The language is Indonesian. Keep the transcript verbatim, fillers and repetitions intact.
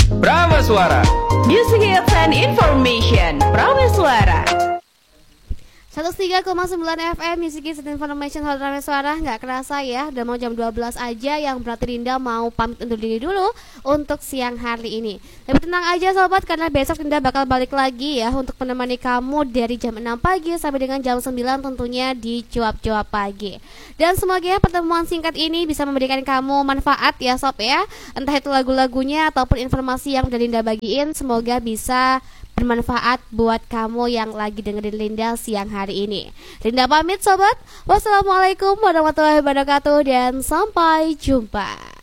Prameswara. Music hits and information. Prameswara. seratus tiga koma sembilan F M Music Hits and Information Hall Prameswara. Nggak kerasa ya, udah mau jam dua belas aja. Yang berarti Dinda mau pamit undur diri dulu untuk siang hari ini. Tapi tenang aja sobat, karena besok Dinda bakal balik lagi ya untuk menemani kamu dari jam enam pagi sampai dengan jam sembilan, tentunya di cuap-cuap pagi. Dan semoga pertemuan singkat ini bisa memberikan kamu manfaat ya sob ya. Entah itu lagu-lagunya ataupun informasi yang udah Dinda bagiin, semoga bisa bermanfaat buat kamu yang lagi dengerin Linda siang hari ini. Linda pamit sobat. Wassalamualaikum warahmatullahi wabarakatuh dan sampai jumpa.